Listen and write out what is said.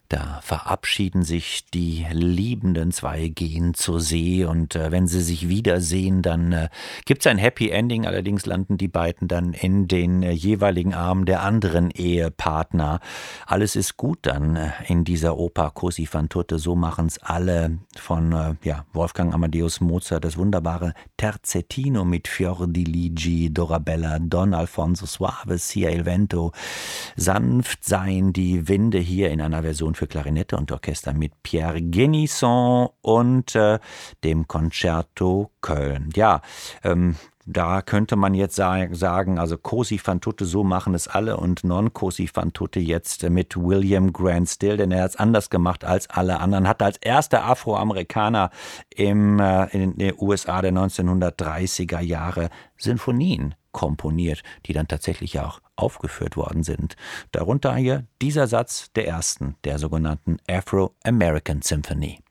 Da verabschieden sich die Liebenden, zwei gehen zur See und wenn sie sich wiedersehen, dann gibt es ein Happy Ending. Allerdings landen die beiden dann in den jeweiligen Armen der anderen Ehepartner. Alles ist gut dann in dieser Oper Così fan tutte. So machen es alle von Wolfgang Amadeus Mozart. Das wunderbare Terzettino mit Fiordiligi, Dorabella, Don Alfonso Suave, Sia il vento. Sanft seien die Winde hier in einer Version für Klarinette und Orchester mit Pierre Guénisson und dem Concerto Köln. Ja, da könnte man jetzt sagen, also Così fan tutte, so machen es alle und non Così fan tutte jetzt mit William Grant Still, denn er hat es anders gemacht als alle anderen, hat als erster Afroamerikaner in den USA der 1930er Jahre Sinfonien komponiert, die dann tatsächlich auch aufgeführt worden sind. Darunter hier dieser Satz der ersten, der sogenannten Afro-American Symphony.